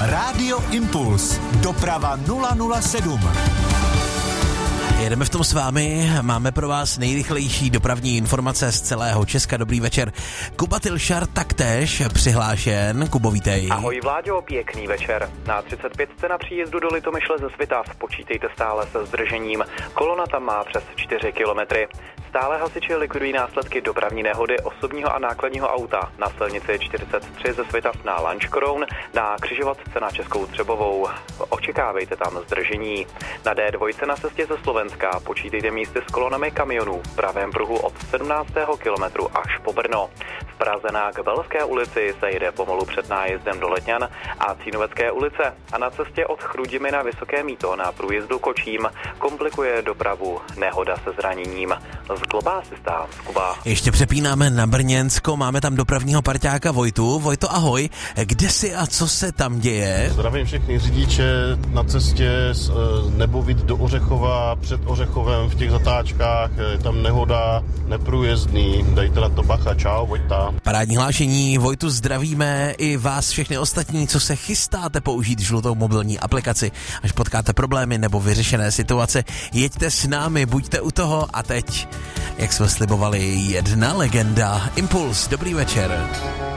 Rádio Impuls. Doprava 007. Jedeme v tom s vámi, máme pro vás nejrychlejší dopravní informace z celého Česka. Dobrý večer. Kuba Tilšar taktéž přihlášen. Kubo, vítej. Ahoj Vláďo, pěkný večer. Na 35 na příjezdu do Litomyšle ze Svitav počítejte stále se zdržením. Kolona tam má přes 4 kilometry. Stále hasiči likvidují následky dopravní nehody osobního a nákladního auta na silnici 43 ze Svitav na Lanškroun na křižovatce na Českou Třebovou. Očekávejte tam zdržení. Na D2 na cestě ze Slovenska počítejte místy s kolonami kamionů v pravém pruhu od 17. kilometru až po Brno. V Praze na Kbelské ulici se jede pomalu před nájezdem do Letňan a Cínovecké ulice a na cestě od Chrudimi na Vysoké Mýto na průjezdu Kočím komplikuje dopravu nehoda se zraněním. Z Globásy stál Kuba. Ještě přepínáme na Brněnsko, máme tam dopravního parťáka Vojtu. Vojto, ahoj, kde jsi a co se tam děje? Zdravím všechny řidiče na cestě z Nebovit do Ořechova, před Ořechovem v těch zatáčkách, je tam nehoda, neprůjezdný, dejte na to bacha, čau, Vojta. Parádní hlášení, Vojtu, zdravíme i vás všechny ostatní, co se chystáte použít žlutou mobilní aplikaci, až potkáte problémy nebo vyřešené situace. Jeďte s námi, buďte u toho a teď, jak jsme slibovali, jedna legenda. Impuls, dobrý večer.